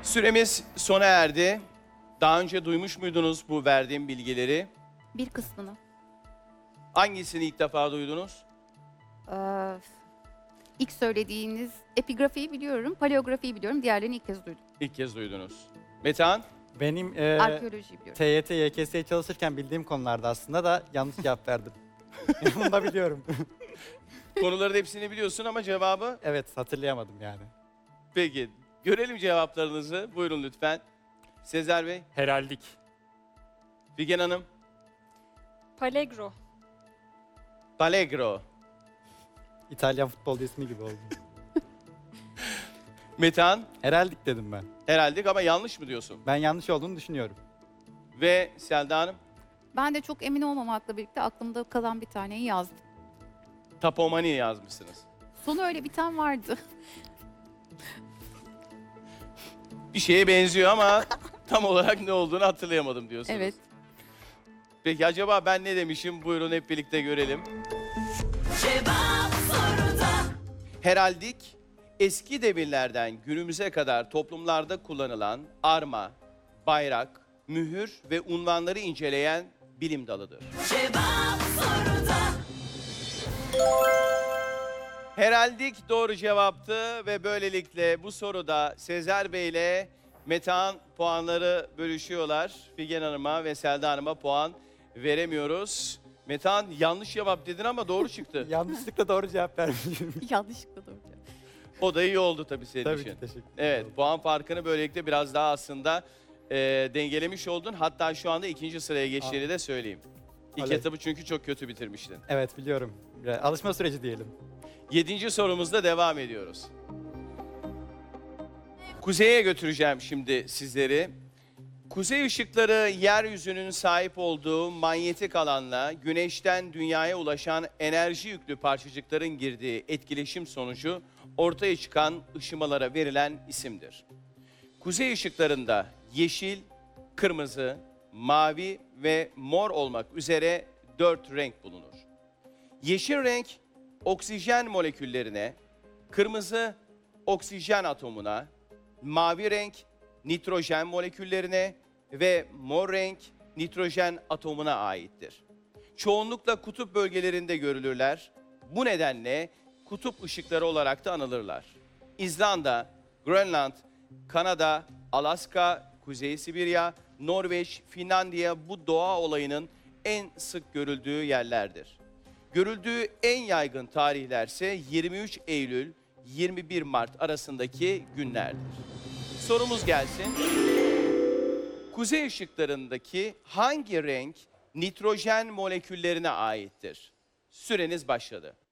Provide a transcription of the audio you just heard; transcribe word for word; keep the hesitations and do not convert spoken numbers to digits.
Süremiz sona erdi. Daha önce duymuş muydunuz bu verdiğim bilgileri? Bir kısmını. Hangisini ilk defa duydunuz? Ee, ilk söylediğiniz epigrafiyi biliyorum, paleografiyi biliyorum. Diğerlerini ilk kez duydum. İlk kez duydunuz. Metehan? Benim e, Arkeolojiyi biliyorum. T Y T, Y K S'ye çalışırken bildiğim konularda aslında da yanlış cevap verdim. Bunu da biliyorum. Konuların hepsini biliyorsun ama cevabı? Evet, hatırlayamadım yani. Peki. Görelim cevaplarınızı. Buyurun lütfen. Sezer Bey, Heraldik. Figen Hanım, Palegro. Allegro, İtalyan futbol ismi gibi oldu. Metehan, Heraldik dedim ben. herhalde ama yanlış mı diyorsun? Ben yanlış olduğunu düşünüyorum. Ve Selda Hanım, Ben de çok emin olmamakla birlikte aklımda kalan bir taneyi yazdım. tapomani yazmışsınız. Sonu öyle biten vardı. Bir şeye benziyor ama tam olarak ne olduğunu hatırlayamadım diyorsunuz. Evet. Peki acaba ben ne demişim? Buyurun hep birlikte görelim. Heraldik, eski devirlerden günümüze kadar toplumlarda kullanılan arma, bayrak, mühür ve unvanları inceleyen bilim dalıdır. Heraldik doğru cevaptı ve böylelikle bu soruda Sezer Bey ile Metehan puanları bölüşüyorlar. Figen Hanım'a ve Selda Hanım'a puan veremiyoruz. Metehan yanlış cevap dedin ama doğru çıktı. Yanlışlıkla doğru cevap vermişim. Yanlışlıkla doğru. O da iyi oldu tabii senin Tabii için. ki, teşekkür ederim. Evet, puan farkını böylelikle biraz daha aslında e, dengelemiş oldun. Hatta şu anda ikinci sıraya geçtiğini de söyleyeyim. İlk Oley. etabı çünkü çok kötü bitirmiştin. Evet, biliyorum. Biraz alışma süreci diyelim. Yedinci sorumuzda devam ediyoruz. Kuzeye götüreceğim şimdi sizleri. Kuzey ışıkları yeryüzünün sahip olduğu manyetik alanla güneşten dünyaya ulaşan enerji yüklü parçacıkların girdiği etkileşim sonucu ortaya çıkan ışımalara verilen isimdir. Kuzey ışıklarında yeşil, kırmızı, mavi ve mor olmak üzere dört renk bulunur. Yeşil renk oksijen moleküllerine, kırmızı oksijen atomuna, mavi renk nitrojen moleküllerine ve mor renk nitrojen atomuna aittir. Çoğunlukla kutup bölgelerinde görülürler. Bu nedenle kutup ışıkları olarak da anılırlar. İzlanda, Grönland, Kanada, Alaska, Kuzey Sibirya, Norveç, Finlandiya bu doğa olayının en sık görüldüğü yerlerdir. Görüldüğü en yaygın tarihlerse yirmi üç Eylül yirmi bir Mart arasındaki günlerdir. Sorumuz gelsin. Kuzey ışıklarındaki hangi renk nitrojen moleküllerine aittir? Süreniz başladı.